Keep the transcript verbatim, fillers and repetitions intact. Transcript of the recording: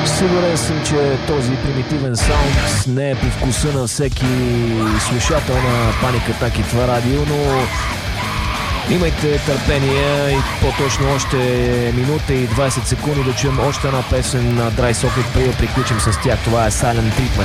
Сигурен съм, че този примитивен саунд не е по вкуса на всеки слушател на Panic Attack и това радио, но имайте търпение и по-точно още минута и двайсет секунди да чуем още една песен на Dry Socket, преди да приключим с тях. Това е Silent Treatment.